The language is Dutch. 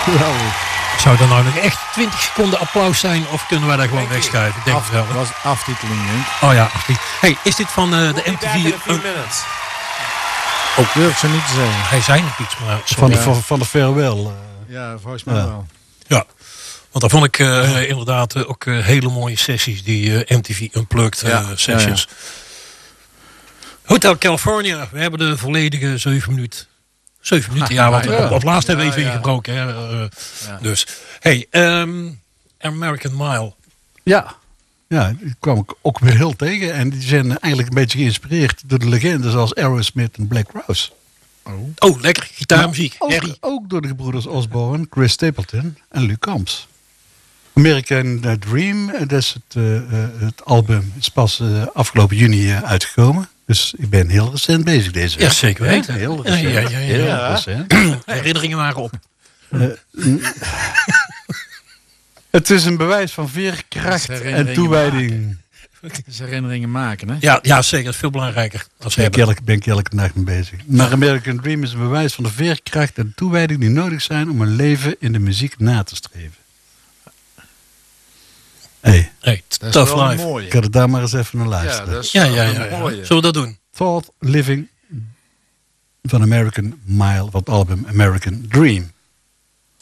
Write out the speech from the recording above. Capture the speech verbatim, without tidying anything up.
Geweldig. Zou er nou nog echt twintig seconden applaus zijn of kunnen wij daar gewoon Denk wegschuiven? Ik denk Af, het wel. was aftiteling, denk ik. Oh ja, afschiet. Hey, is dit van uh, de M T V? Uh, Ook durf ze niet te zeggen. hij zei nog iets, maar Van sorry. de, van, van de farewell. Uh, Ja, volgens mij Ja. wel. Ja, want daar vond ik uh, inderdaad uh, ook uh, hele mooie sessies, die uh, M T V Unplugged uh, Ja, sessions. ja, Hotel California, we hebben de volledige zeven minuten. Zeven minuten, ja, want Ja. op, op laatst hebben we Ja, even ja. ingebroken. Hè, uh, Ja. Dus, hey, um, American Mile. ja. Ja, die kwam ik ook weer heel tegen. En die zijn eigenlijk een beetje geïnspireerd door de legendes als Aerosmith en Black Rose. Oh, lekker, gitaarmuziek, Maar herrie. ook, ook door de gebroeders Osborne, Chris Stapleton en Luke Combs. American Dream, dat is het, uh, uh, het album, is pas uh, afgelopen juni uh, uitgekomen. Dus ik ben heel recent bezig deze week. Ja, zeker weten. Heel Ja, recent. ja, ja, ja. Heel Ja. recent. Herinneringen waren op. Uh, het is een bewijs van veerkracht Dat is en herinneringen toewijding. Dus herinneringen maken, hè? Ja, ja, zeker. Dat is veel belangrijker. Als Daar hebben. ben ik, ben ik elke dag mee bezig. Maar American Dream is een bewijs van de veerkracht en toewijding die nodig zijn om een leven in de muziek na te streven. Hey, Hey, Dat is tough wel een life. mooie. ik ga er daar maar eens even naar Ja, luisteren. dat is Ja, wel ja, een ja, ja. mooie. Zullen we dat doen? Thought Living van American Mile, van het album American Dream.